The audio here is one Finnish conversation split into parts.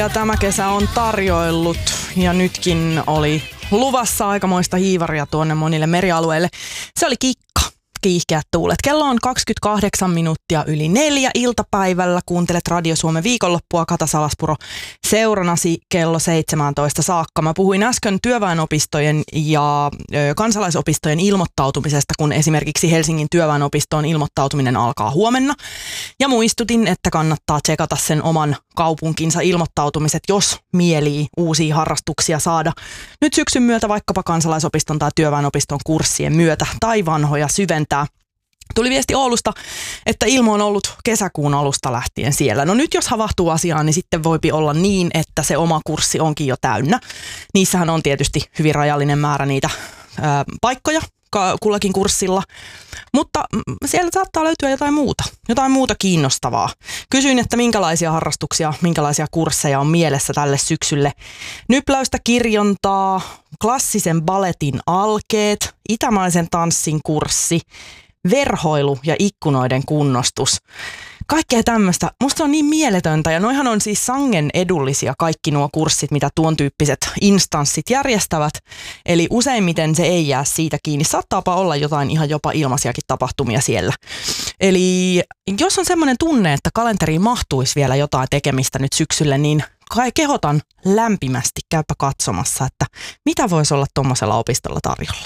Ja tämä kesä on tarjoillut ja nytkin oli luvassa aikamoista hiivaria tuonne monille merialueille. Se oli kiihkeät tuulet. Kello on 28 minuuttia yli 4 iltapäivällä. Kuuntelet Radio Suomen viikonloppua. Kata Salaspuro seuranasi kello 17 saakka. Mä puhuin äsken työväenopistojen ja kansalaisopistojen ilmoittautumisesta, kun esimerkiksi Helsingin työväenopistoon ilmoittautuminen alkaa huomenna. Ja muistutin, että kannattaa tsekata sen oman kaupunkinsa ilmoittautumiset, jos mielii uusia harrastuksia saada nyt syksyn myötä vaikkapa kansalaisopiston tai työväenopiston kurssien myötä tai vanhoja syventää. Tuli viesti Oulusta, että ilmo on ollut kesäkuun alusta lähtien siellä. No nyt jos havahtuu asiaan, niin sitten voipi olla niin, että se oma kurssi onkin jo täynnä. Niissähän on tietysti hyvin rajallinen määrä niitä paikkoja kullakin kurssilla, mutta siellä saattaa löytyä jotain muuta kiinnostavaa. Kysyin, että minkälaisia harrastuksia, minkälaisia kursseja on mielessä tälle syksylle. Nypläystä, kirjontaa, klassisen balletin alkeet, itämaisen tanssin kurssi, verhoilu ja ikkunoiden kunnostus. Kaikkea tämmöistä. Musta on niin mieletöntä ja noihan on siis sangen edullisia kaikki nuo kurssit, mitä tuon tyyppiset instanssit järjestävät. Eli useimmiten se ei jää siitä kiinni. Saattaapa olla jotain ihan jopa ilmaisiakin tapahtumia siellä. Eli jos on semmoinen tunne, että kalenteriin mahtuisi vielä jotain tekemistä nyt syksylle, niin kehotan lämpimästi käypä katsomassa, että mitä voisi olla tuommoisella opistolla tarjolla.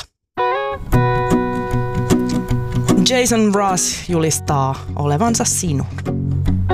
Jason Mraz julistaa olevansa sinun.